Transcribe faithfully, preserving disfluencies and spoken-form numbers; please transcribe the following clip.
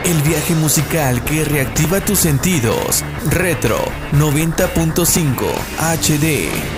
El viaje musical que reactiva tus sentidos. Retro noventa punto cinco H D.